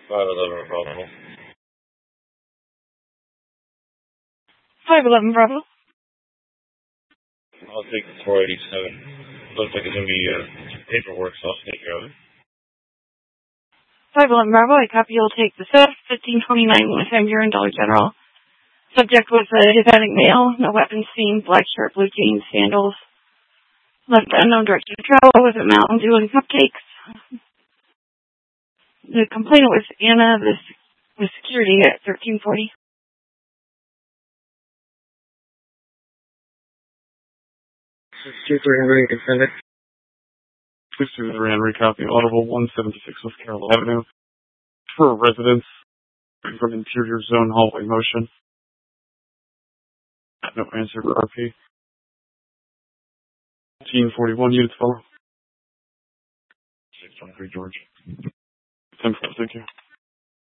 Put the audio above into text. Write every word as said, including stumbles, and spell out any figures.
five eleven Bravo. five eleven Bravo. I'll take the four eighty-seven. Looks like it's going to be uh, paperwork, so I'll take care of it. five eleven Bravo, I copy. You'll take the Swift, fifteen twenty-nine West End Bureau, Dollar General. Subject was a Hispanic male, no weapons seen, black shirt, blue jeans, sandals. Left unknown direction of travel with a Mountain Dew and cupcakes. The complainant was Anna, this was security at thirteen forty. two three hundred, you can send it. Please do the Rand recopy Audible one seventy-six West Carroll Avenue for a residence from interior zone hallway motion. No answer for R P. fifteen forty-one units follow. six twenty-three George. ten four, thank you.